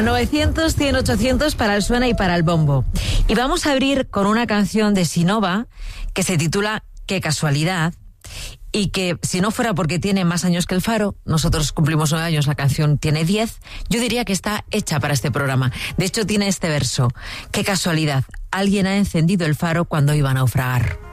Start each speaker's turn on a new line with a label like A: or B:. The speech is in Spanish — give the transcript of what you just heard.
A: 900, 100, 800 para el Suena y para el Bombo. Y vamos a abrir con una canción de Sinova que se titula Qué casualidad. Y que si no fuera porque tiene más años que el Faro, nosotros cumplimos 9 años, la canción tiene 10, yo diría que está hecha para este programa. De hecho tiene este verso: qué casualidad, alguien ha encendido el faro cuando iba a naufragar.